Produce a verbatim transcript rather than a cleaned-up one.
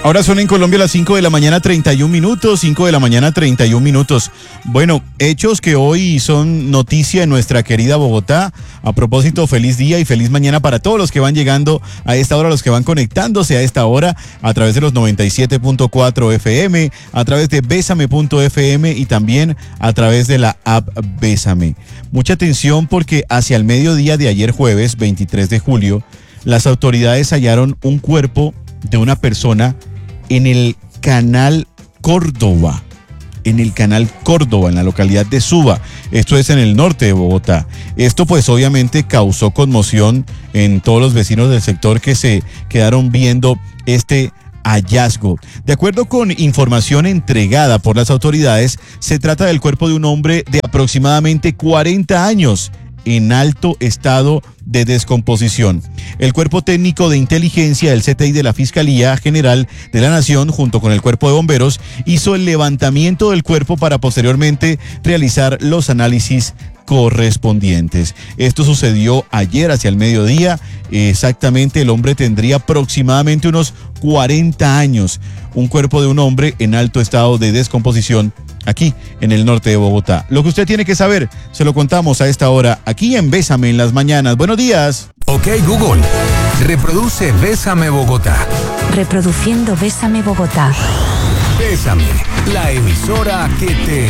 Ahora son en Colombia las cinco de la mañana treinta y un minutos, cinco de la mañana treinta y un minutos. Bueno, hechos que hoy son noticia en nuestra querida Bogotá. A propósito, feliz día y feliz mañana para todos los que van llegando a esta hora, los que van conectándose a esta hora a través de los noventa y siete punto cuatro F M, a través de besame punto F M y también a través de la app Bésame. Mucha atención porque hacia el mediodía de ayer jueves, veintitrés de julio, las autoridades hallaron un cuerpo de una persona en el canal Córdoba, en el canal Córdoba, en la localidad de Suba. Esto es en el norte de Bogotá. Esto pues obviamente causó conmoción en todos los vecinos del sector que se quedaron viendo este hallazgo. De acuerdo con información entregada por las autoridades, se trata del cuerpo de un hombre de aproximadamente cuarenta años en alto estado de descomposición. El cuerpo técnico de inteligencia del C T I de la Fiscalía General de la Nación, junto con el cuerpo de bomberos, hizo el levantamiento del cuerpo para posteriormente realizar los análisis correspondientes. Esto sucedió ayer hacia el mediodía. Exactamente, el hombre tendría aproximadamente unos cuarenta años. Un cuerpo de un hombre en alto estado de descomposición aquí en el norte de Bogotá. Lo que usted tiene que saber, se lo contamos a esta hora, aquí en Bésame en las mañanas. Buenos días. Ok, Google, reproduce Bésame Bogotá. Reproduciendo Bésame Bogotá. Bésame, la emisora que te